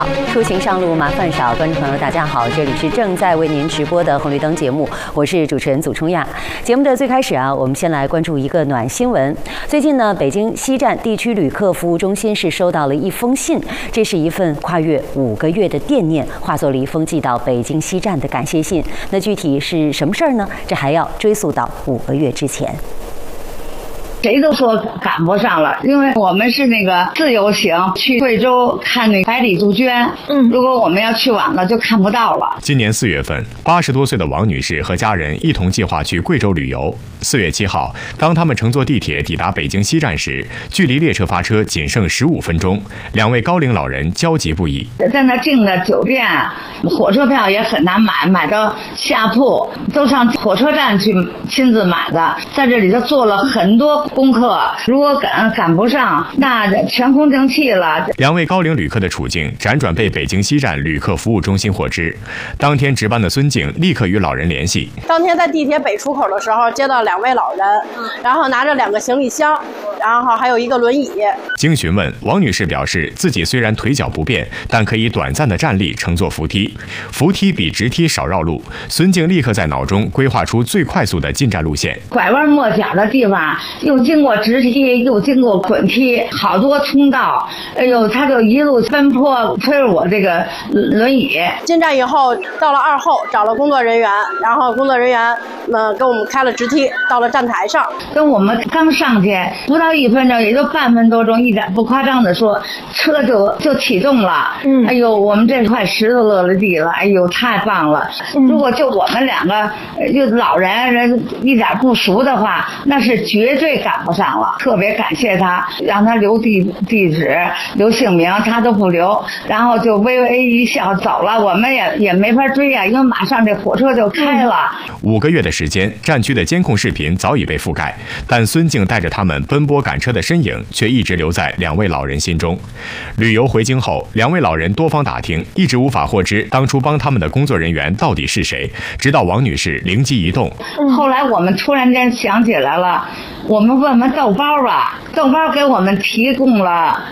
出行上路麻烦少，观众朋友大家好，这里是正在为您直播的红绿灯节目，我是主持人祖冲亚。节目的最开始我们先来关注一个暖新闻。最近呢，北京西站地区旅客服务中心是收到了一封信，这是一份跨越5个月的惦念，化作了一封寄到北京西站的感谢信。那具体是什么事儿呢？这还要追溯到5个月之前。 谁都说赶不上了，因为我们是那个自由行去贵州看那百里杜鹃，如果我们要去晚了就看不到了。 今年4月份，80多岁的王女士和家人一同计划去贵州旅游。4月7号，当他们乘坐地铁抵达北京西站时，距离列车发车仅剩15分钟，2位高龄老人焦急不已。 在那订的酒店、火车票也很难买，买到下铺都上火车站去亲自买的，在这里头做了很多功课，如果赶不上，那全空尽弃了。 2位高龄旅客的处境辗转被北京西站旅客服务中心获知。当天值班的孙静立刻与老人联系。 当天在地铁北出口的时候，接到2位老人，然后拿着2个行李箱，然后还有一个轮椅。 经询问，王女士表示，自己虽然腿脚不便，但可以短暂的站立乘坐扶梯，扶梯比直梯少绕路。孙静立刻在脑中规划出最快速的进站路线， 拐弯抹角的地方又经过直梯，又经过滚梯，好多通道。哎呦，他就一路奔波推着我这个轮椅。 进站以后，到了2后，找了工作人员，然后工作人员给我们开了直梯，到了站台上。 跟我们刚上去不到1分钟，也就半分多钟，一点不夸张的说，车就启动了。哎呦，我们这块石头落了地了，哎呦，太棒了。如果就我们2个就老人一点不熟的话，那是绝对赶不上了。特别感谢他，让他留地址、留姓名，他都不留，然后就微微一笑走了。我们也没法追啊，因为马上这火车就开了。 5个月的时间，站区的监控视频早已被覆盖，但孙静带着他们奔波赶车的身影却一直留在2位老人心中。旅游回京后，2位老人多方打听，一直无法获知当初帮他们的工作人员到底是谁。直到王女士灵机一动， 后来我们突然间想起来了，我们问问豆包吧。豆包给我们提供了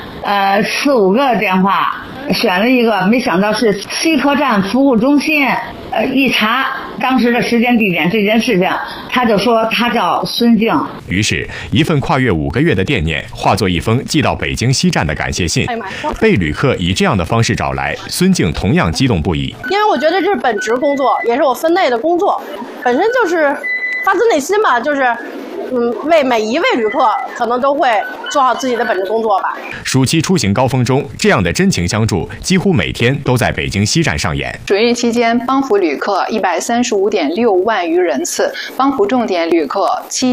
4、5个电话，选了一个，没想到是西客站服务中心。一查当时的时间地点这件事情，他就说他叫孙静。于是一份跨越5个月的惦念化作一封寄到北京西站的感谢信。被旅客以这样的方式找来，孙静同样激动不已。 因为我觉得这是本职工作，也是我分内的工作，本身就是发自内心吧，就是为每一位旅客可能都会做好自己的本职工作吧。 暑期出行高峰中，这样的真情相助几乎每天都在北京西站上演。 暑运期间，帮扶旅客135.6万余人次，帮扶重点旅客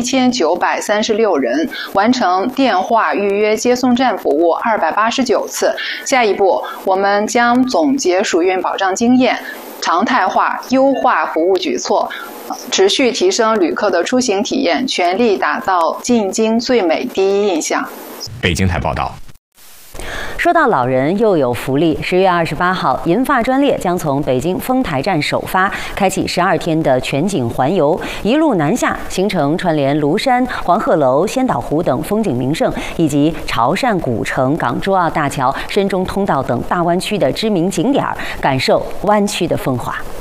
7936人，完成电话预约接送站服务289次。下一步，我们将总结暑运保障经验，常态化优化服务举措，持续提升旅客的出行体验，全力打造进京最美第一印象。 北京台报道。 说到老人又有福利，10月28号，银发专列将从北京丰台站首发，开启12天的全景环游，一路南下，行程串联庐山、黄鹤楼、仙岛湖等风景名胜，以及潮汕古城、港珠澳大桥、深中通道等大湾区的知名景点，感受湾区的风华。